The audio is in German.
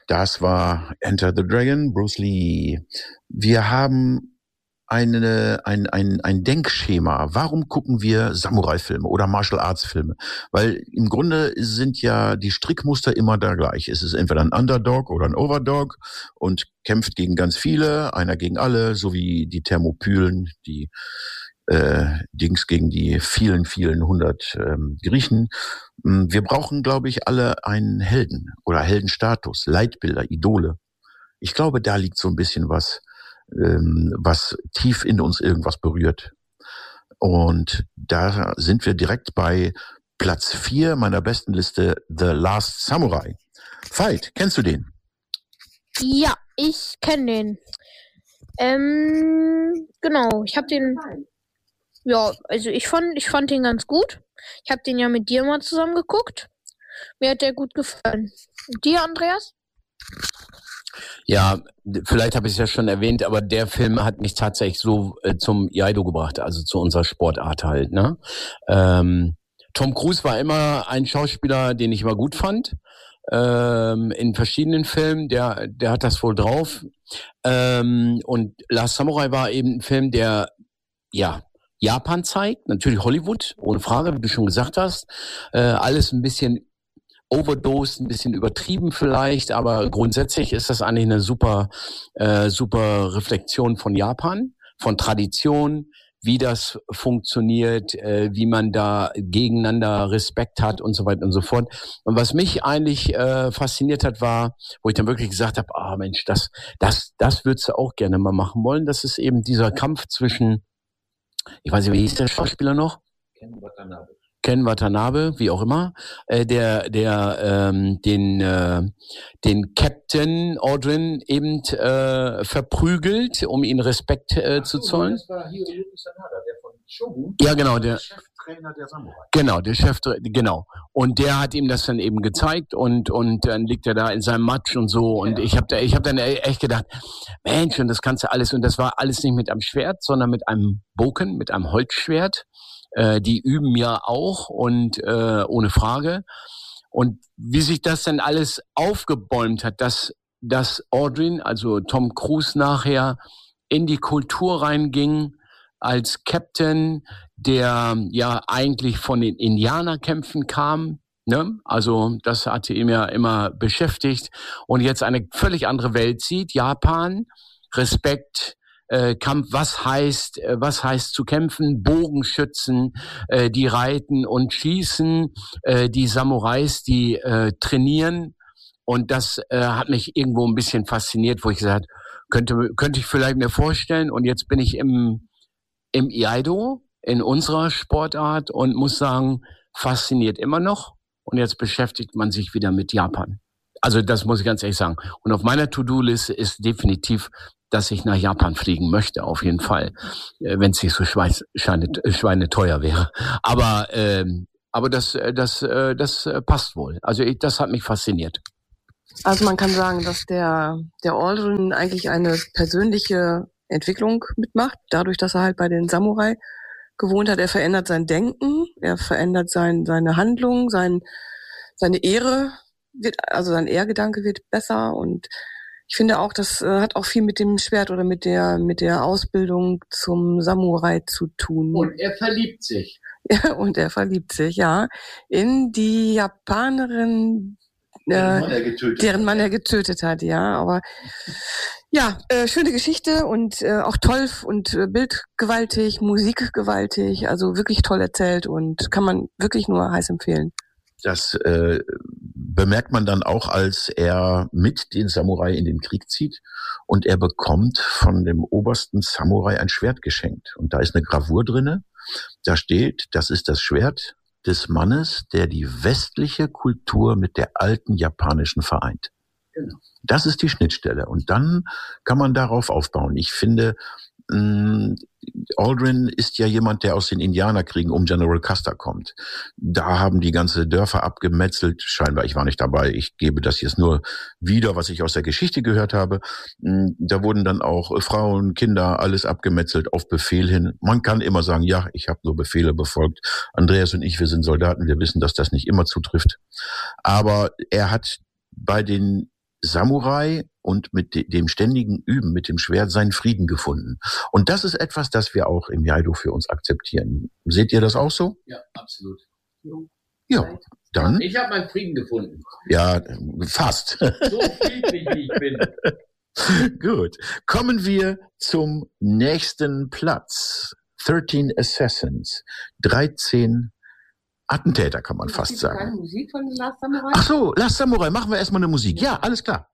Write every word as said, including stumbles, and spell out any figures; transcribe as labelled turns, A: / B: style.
A: Das war Enter the Dragon, Bruce Lee. Wir haben eine, ein, ein, ein Denkschema. Warum gucken wir Samurai-Filme oder Martial-Arts-Filme? Weil im Grunde sind ja die Strickmuster immer da gleich. Es ist entweder ein Underdog oder ein Overdog und kämpft gegen ganz viele, einer gegen alle, so wie die Thermopylen, die äh, Dings gegen die vielen, vielen hundert ähm, Griechen. Wir brauchen, glaube ich, alle einen Helden oder Heldenstatus, Leitbilder, Idole. Ich glaube, da liegt so ein bisschen was, ähm, was tief in uns irgendwas berührt. Und da sind wir direkt bei Platz vier meiner besten Liste, The Last Samurai. Veit, kennst du den?
B: Ja, ich kenne den. Ähm, genau, ich habe den, ja, also ich fand, ich fand den ganz gut. Ich habe den ja mit dir mal zusammen geguckt. Mir hat der gut gefallen. Und dir, Andreas?
C: Ja, vielleicht habe ich es ja schon erwähnt, aber der Film hat mich tatsächlich so äh, zum Iaido gebracht, also zu unserer Sportart halt. Ne? Ähm, Tom Cruise war immer ein Schauspieler, den ich immer gut fand. Ähm, in verschiedenen Filmen, der der hat das wohl drauf. Ähm, und Last Samurai war eben ein Film, der, ja, Japan zeigt, natürlich Hollywood, ohne Frage, wie du schon gesagt hast. Äh, alles ein bisschen overdosed, ein bisschen übertrieben vielleicht, aber grundsätzlich ist das eigentlich eine super, äh, super Reflexion von Japan, von Tradition, wie das funktioniert, äh, wie man da gegeneinander Respekt hat und so weiter und so fort. Und was mich eigentlich äh, fasziniert hat, war, wo ich dann wirklich gesagt habe, ah Mensch, das, das, das würdest du auch gerne mal machen wollen. Das ist eben dieser Kampf zwischen, ich weiß nicht, wie hieß der Schauspieler noch? Ken Watanabe. Ken Watanabe, wie auch immer, äh, der, der, ähm, den, äh, den Captain Aldrin eben äh, verprügelt, um ihn Respekt äh, zu zollen. Das war Hiroyuki Sanada, der von Shogun. Ja, genau, der, der Cheftrainer der Samurai. Genau, der Chef, genau. Und der hat ihm das dann eben gezeigt und und dann liegt er da in seinem Matsch und so. Und ja. ich habe da, ich habe dann echt gedacht, Mensch, und das kannst du alles. Und das war alles nicht mit einem Schwert, sondern mit einem Boken, mit einem Holzschwert. Äh, die üben ja auch und äh, ohne Frage. Und wie sich das dann alles aufgebäumt hat, dass dass Aldrin, also Tom Cruise nachher in die Kultur reinging als Captain, der ja eigentlich von den Indianerkämpfen kam. Ne? Also das hatte ihn ja immer beschäftigt und jetzt eine völlig andere Welt sieht. Japan, Respekt, äh, Kampf, was heißt, äh, was heißt zu kämpfen, Bogenschützen, äh, die reiten und schießen, äh, die Samurais, die äh, trainieren. Und das äh, hat mich irgendwo ein bisschen fasziniert, wo ich gesagt könnte könnte ich vielleicht mir vorstellen. Und jetzt bin ich im im Iaido, in unserer Sportart und muss sagen, fasziniert immer noch. Und jetzt beschäftigt man sich wieder mit Japan. Also das muss ich ganz ehrlich sagen. Und auf meiner To-Do-Liste ist definitiv, dass ich nach Japan fliegen möchte, auf jeden Fall, wenn es nicht so schweine, schweineteuer wäre. Aber ähm, aber das das das passt wohl. Also ich, das hat mich fasziniert.
D: Also man kann sagen, dass der der Aldrin eigentlich eine persönliche Entwicklung mitmacht, dadurch, dass er halt bei den Samurai gewohnt hat. Er verändert sein Denken, er verändert sein seine Handlung, sein seine Ehre wird, also sein Ehrgedanke wird besser. Und ich finde auch, das äh, hat auch viel mit dem Schwert oder mit der mit der Ausbildung zum Samurai zu tun.
C: Und er verliebt sich.
D: Ja, und er verliebt sich, ja, in die Japanerin, äh, deren Mann er getötet, deren Mann er getötet hat, ja. Aber ja, äh, schöne Geschichte und äh, auch toll und äh, bildgewaltig, musikgewaltig, also wirklich toll erzählt und kann man wirklich nur heiß empfehlen.
A: Das äh, bemerkt man dann auch, als er mit den Samurai in den Krieg zieht und er bekommt von dem obersten Samurai ein Schwert geschenkt. Und da ist eine Gravur drinne. Da steht, das ist das Schwert des Mannes, der die westliche Kultur mit der alten japanischen vereint. Genau. Das ist die Schnittstelle. Und dann kann man darauf aufbauen. Ich finde, mh, Aldrin ist ja jemand, der aus den Indianerkriegen um General Custer kommt. Da haben die ganze Dörfer abgemetzelt. Scheinbar, ich war nicht dabei. Ich gebe das jetzt nur wieder, was ich aus der Geschichte gehört habe. Da wurden dann auch Frauen, Kinder, alles abgemetzelt auf Befehl hin. Man kann immer sagen, ja, ich habe nur Befehle befolgt. Andreas und ich, wir sind Soldaten. Wir wissen, dass das nicht immer zutrifft. Aber er hat bei den Samurai und mit de- dem ständigen Üben mit dem Schwert seinen Frieden gefunden. Und das ist etwas, das wir auch im Jaido für uns akzeptieren. Seht ihr das auch so?
C: Ja, absolut.
A: Ja, dann.
C: Ich habe meinen Frieden gefunden.
A: Ja, fast.
C: So friedlich, wie ich bin.
A: Gut. Kommen wir zum nächsten Platz. thirteen Assassins. dreizehn Attentäter, kann man fast
D: Gibt es keine
A: sagen.
D: Musik von Last Samurai?
A: Ach so, Last Samurai, machen wir erstmal eine Musik. Ja, alles klar.